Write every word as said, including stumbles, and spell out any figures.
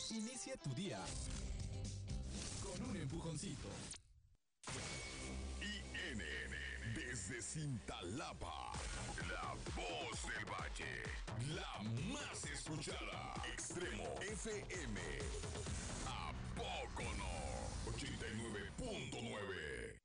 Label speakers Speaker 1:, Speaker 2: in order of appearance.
Speaker 1: Inicia tu día con un empujoncito.
Speaker 2: I N desde Cintalapa, la voz del valle, la más escuchada. Extremo F M.